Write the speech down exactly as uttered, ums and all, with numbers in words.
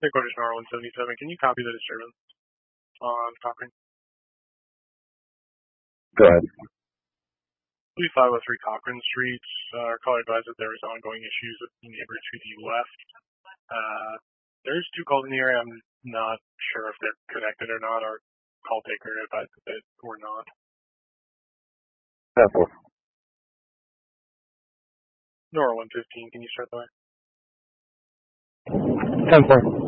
Headquarters Nora one seventy-seven, can you copy the disturbance on Cochrane? Go ahead. three five oh three Cochrane Street. Uh, our caller advised that there was ongoing issues with the neighbor to the left. Uh, there's two calls in the area. I'm not sure if they're connected or not. Our call taker advised that we're not. Apple. Nora one fifteen, can you start the way? ten four.